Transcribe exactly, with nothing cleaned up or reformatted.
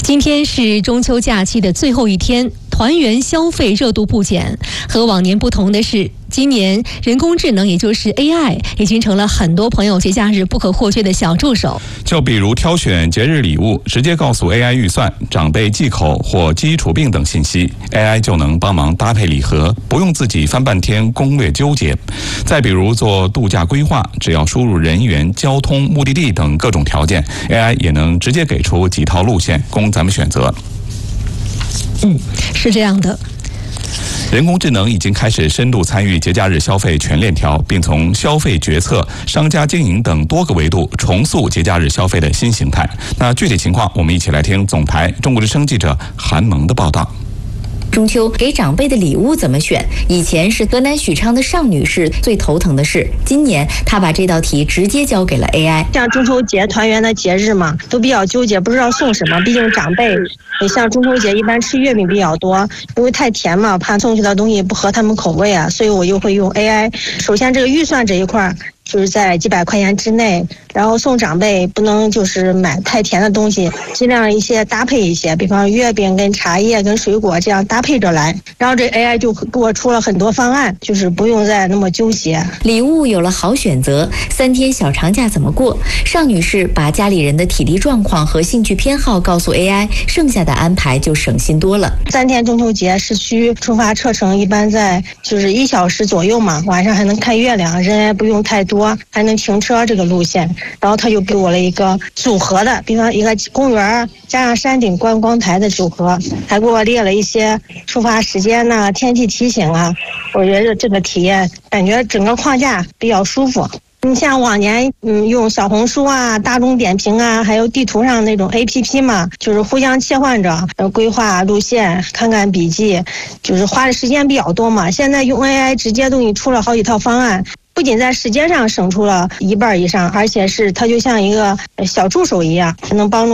今天是中秋假期的最后一天，团圆消费热度不减。和往年不同的是，今年人工智能也就是 A I 已经成了很多朋友节假日不可或缺的小助手。 就比如挑选节日礼物，直接告诉 A I 预算、长辈忌口或基础病等信息， A I 就能帮忙搭配礼盒，不用自己翻半天攻略纠结。再比如做度假规划，只要输入人员、交通、目的地等各种条件， A I 也能直接给出几套路线供咱们选择。 嗯，是这样的。 人工智能已经开始深度参与节假日消费全链条，并从消费决策、商家经营等多个维度重塑节假日消费的新形态。那具体情况，我们一起来听总台中国之声记者韩萌的报道。 中秋给长辈的礼物怎么选？以前是河南许昌的尚女士最头疼的事，今年她把这道题直接交给了 A I。 像中秋节团圆的节日嘛，都比较纠结，不知道送什么。毕竟长辈，你像中秋节一般吃月饼比较多，因为太甜嘛，怕送去的东西不合他们口味啊，所以我又会用 A I。首先这个预算这一块就是在几百块钱之内，然后送长辈不能就是买太甜的东西，尽量一些搭配一些，比方月饼跟茶叶跟水果这样搭配着来，然后这 A I 就给我出了很多方案，就是不用再那么纠结。 礼物有了好选择，三天小长假怎么过？尚女士把家里人的体力状况和兴趣偏好告诉 A I， 剩下的安排就省心多了。 三天中秋节市区出发车程一般在就是一小时左右嘛，晚上还能看月亮，人也不用太多，还能停车这个路线。然后他就给我了一个组合的，比方一个公园加上山顶观光台的组合，还给我列了一些出发时间呐、天气提醒啊。我觉得这个体验感觉整个框架比较舒服。你像往年嗯用小红书啊、大众点评啊，还有地图上那种 A P P 嘛，就是互相切换着呃规划路线、看看笔记，就是花的时间比较多嘛。现在用 A I 直接都给你出了好几套方案。不仅在时间上省出了一半以上，而且是它就像一个小助手一样，能帮助